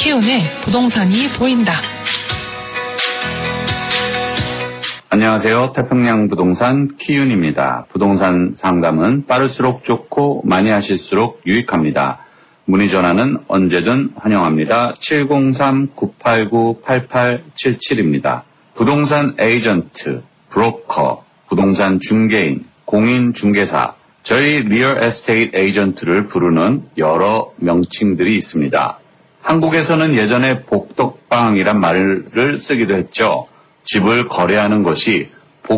키운의 부동산이 보인다. 안녕하세요. 태평양 부동산 키윤입니다. 부동산 상담은 빠를수록 좋고 많이 하실수록 유익합니다. 문의 전화는 언제든 환영합니다. 703-989-8877입니다. 부동산 에이전트, 브로커, 부동산 중개인, 공인중개사, 저희 리얼 에스테이트 에이전트를 부르는 여러 명칭들이 있습니다. 한국에서는 예전에 복덕방이란 말을 쓰기도 했죠. 집을 거래하는 것이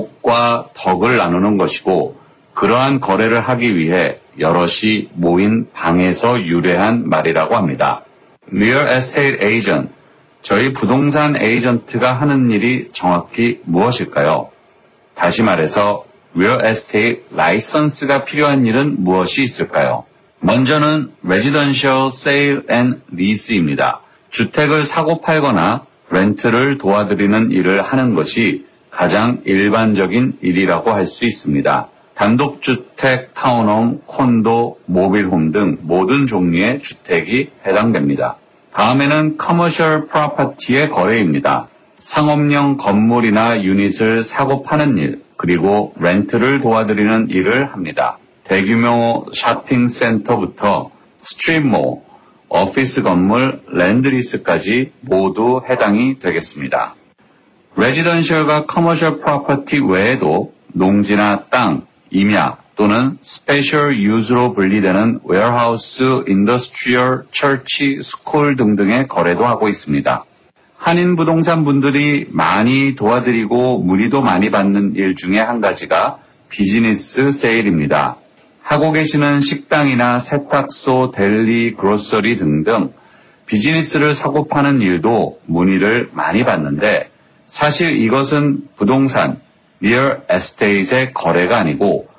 복과 덕을 나누는 것이고 그러한 거래를 하기 위해 여럿이 모인 방에서 유래한 말이라고 합니다. 리얼 에스테이트 에이전트, 저희 부동산 에이전트가 하는 일이 정확히 무엇일까요? 다시 말해서 리얼 에스테이트 라이선스가 필요한 일은 무엇이 있을까요? 먼저는 레지던셜 세일 앤 리스입니다. 주택을 사고 팔거나 렌트를 도와드리는 일을 하는 것이 가장 일반적인 일이라고 할 수 있습니다. 단독주택, 타운홈, 콘도, 모빌홈 등 모든 종류의 주택이 해당됩니다. 다음에는 커머셜 프로퍼티의 거래입니다. 상업용 건물이나 유닛을 사고 파는 일, 그리고 렌트를 도와드리는 일을 합니다. 대규모 쇼핑센터부터 스트릿몰, 오피스 건물, 랜드리스까지 모두 해당이 되겠습니다. 레지던셜과 커머셜 프로퍼티 외에도 농지나 땅, 임야 또는 스페셜 유즈로 분리되는 웨어하우스, 인더스트리얼, 처치, 스쿨 등등의 거래도 하고 있습니다. 한인 부동산 분들이 많이 도와드리고 문의도 많이 받는 일 중에 한 가지가 비즈니스 세일입니다. 하고 계시는 식당이나 세탁소, 델리, 그로서리 등등 비즈니스를 사고 파는 일도 문의를 많이 받는데 사실 이것은 부동산, 리얼 에스테이트의 거래가 아니고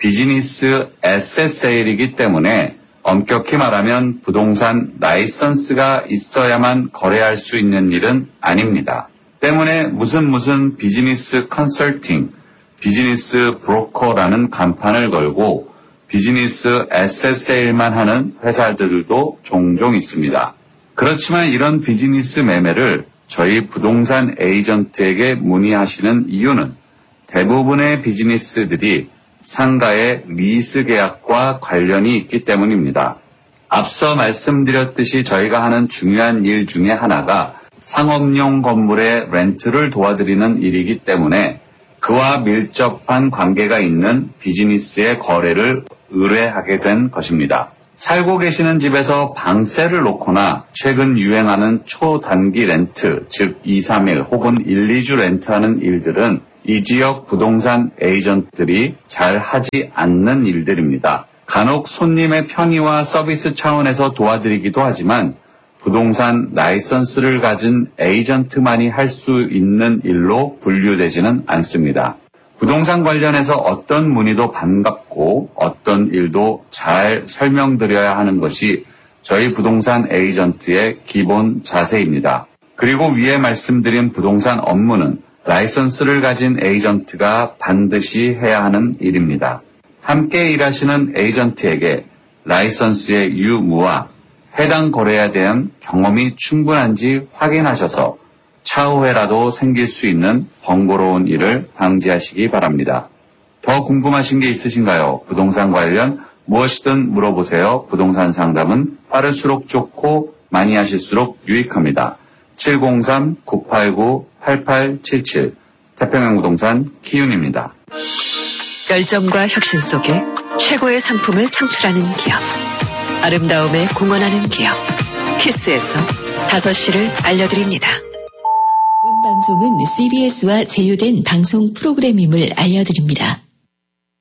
비즈니스 에셋 세일이기 때문에 엄격히 말하면 부동산 라이선스가 있어야만 거래할 수 있는 일은 아닙니다. 때문에 무슨 비즈니스 컨설팅, 비즈니스 브로커라는 간판을 걸고 비즈니스 에셋 세일만 하는 회사들도 종종 있습니다. 그렇지만 이런 비즈니스 매매를 저희 부동산 에이전트에게 문의하시는 이유는 대부분의 비즈니스들이 상가의 리스 계약과 관련이 있기 때문입니다. 앞서 말씀드렸듯이 저희가 하는 중요한 일 중에 하나가 상업용 건물의 렌트를 도와드리는 일이기 때문에 그와 밀접한 관계가 있는 비즈니스의 거래를 의뢰하게 된 것입니다. 살고 계시는 집에서 방세를 놓거나 최근 유행하는 초단기 렌트, 즉 2, 3일 혹은 1, 2주 렌트하는 일들은 이 지역 부동산 에이전트들이 잘 하지 않는 일들입니다. 간혹 손님의 편의와 서비스 차원에서 도와드리기도 하지만 부동산 라이선스를 가진 에이전트만이 할 수 있는 일로 분류되지는 않습니다. 부동산 관련해서 어떤 문의도 반갑고 어떤 일도 잘 설명드려야 하는 것이 저희 부동산 에이전트의 기본 자세입니다. 그리고 위에 말씀드린 부동산 업무는 라이선스를 가진 에이전트가 반드시 해야 하는 일입니다. 함께 일하시는 에이전트에게 라이선스의 유무와 해당 거래에 대한 경험이 충분한지 확인하셔서 차후에라도 생길 수 있는 번거로운 일을 방지하시기 바랍니다. 더 궁금하신 게 있으신가요? 부동산 관련 무엇이든 물어보세요. 부동산 상담은 빠를수록 좋고 많이 하실수록 유익합니다. 703-989-8877 태평양 부동산 키윤입니다. 열정과 혁신 속에 최고의 상품을 창출하는 기업. 아름다움에 공헌하는 기업. 키스에서 5시를 알려드립니다. 본 방송은 CBS와 제휴된 방송 프로그램임을 알려드립니다.